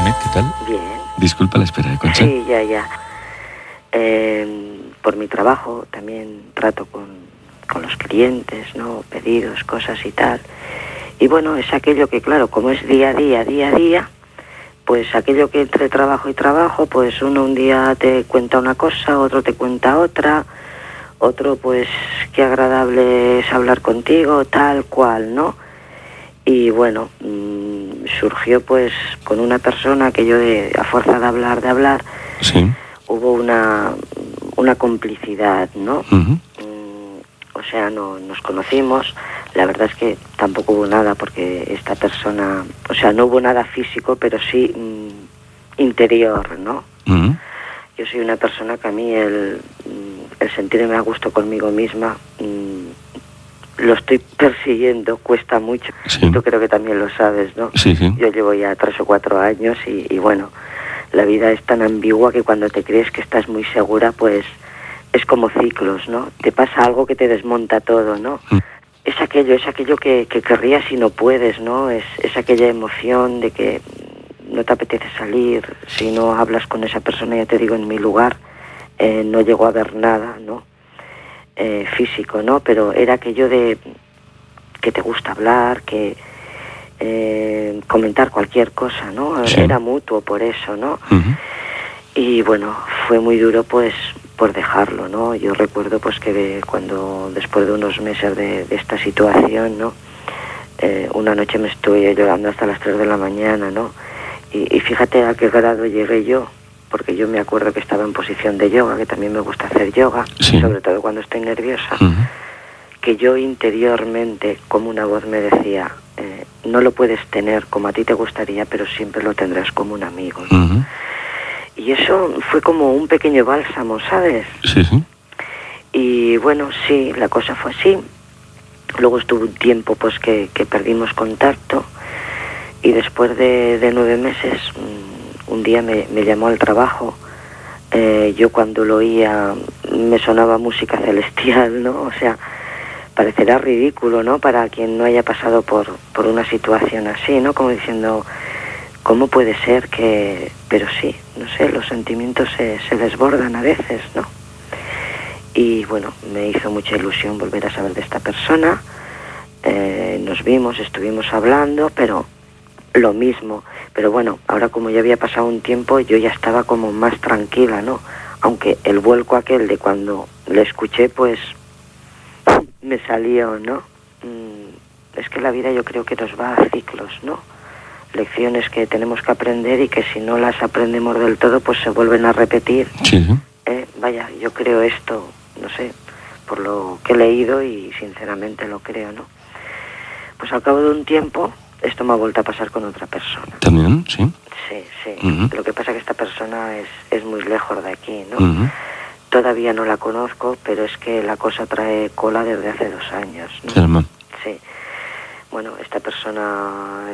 Janet, ¿qué tal? Bien. Disculpa la espera, Concha. Sí, ya. Por mi trabajo también trato con los clientes, ¿no? Pedidos, cosas y tal. Y bueno, es aquello que, claro, como es día a día, pues aquello que entre trabajo y trabajo, pues uno un día te cuenta una cosa, otro te cuenta otra, otro pues qué agradable es hablar contigo, tal cual, ¿no? Y bueno, surgió pues con una persona que yo a fuerza de hablar, Sí. hubo una complicidad, ¿no? Uh-huh. O sea, no nos conocimos, la verdad es que tampoco hubo nada porque esta persona, o sea, no hubo nada físico, pero sí interior, ¿no? Uh-huh. Yo soy una persona que a mí el sentirme a gusto conmigo misma lo estoy persiguiendo, cuesta mucho. Sí. Tú creo que también lo sabes, ¿no? Sí. Yo llevo ya 3 o 4 años y bueno, la vida es tan ambigua que cuando te crees que estás muy segura, pues es como ciclos, ¿no? Te pasa algo que te desmonta todo, ¿no? Es aquello que querrías y no puedes, ¿no? Es aquella emoción de que no te apetece salir, si no hablas con esa persona, ya te digo, en mi lugar, no llegó a haber nada, ¿no? Físico, ¿no? Pero era aquello de que te gusta hablar, que comentar cualquier cosa, ¿no? Sí. Era mutuo por eso, ¿no? Uh-huh. Y bueno, fue muy duro pues por dejarlo, ¿no? Yo recuerdo pues que cuando después de unos meses de esta situación, ¿no? Una noche me estuve llorando hasta las 3 de la mañana, ¿no? Y fíjate a qué grado llegué yo, porque yo me acuerdo que estaba en posición de yoga, que también me gusta hacer yoga, Sí. sobre todo cuando estoy nerviosa, Uh-huh. que yo interiormente, como una voz me decía, no lo puedes tener como a ti te gustaría, pero siempre lo tendrás como un amigo, ¿no? Uh-huh. Y eso fue como un pequeño bálsamo, ¿sabes? Sí. Y bueno, sí, la cosa fue así. Luego estuvo un tiempo pues que perdimos contacto y después de 9 meses, un día me llamó al trabajo. Yo cuando lo oía me sonaba música celestial, ¿no? O sea, parecerá ridículo, ¿no? Para quien no haya pasado por una situación así, ¿no? Como diciendo, ¿cómo puede ser que...? Pero sí, no sé, los sentimientos se desbordan a veces, ¿no? Y bueno, me hizo mucha ilusión volver a saber de esta persona. Nos vimos, estuvimos hablando, pero lo mismo. Pero bueno, ahora como ya había pasado un tiempo, yo ya estaba como más tranquila, ¿no? Aunque el vuelco aquel de cuando le escuché, pues me salió, ¿no? Es que la vida yo creo que nos va a ciclos, ¿no? Lecciones que tenemos que aprender y que si no las aprendemos del todo, pues se vuelven a repetir. Sí. Vaya, yo creo esto, no sé, por lo que he leído y sinceramente lo creo, ¿no? Pues al cabo de un tiempo, esto me ha vuelto a pasar con otra persona. ¿También? Sí. Sí. Uh-huh. Lo que pasa es que esta persona es muy lejos de aquí, ¿no? Uh-huh. Todavía no la conozco, pero es que la cosa trae cola desde hace 2 años, ¿no? Caramba. Sí. Bueno, esta persona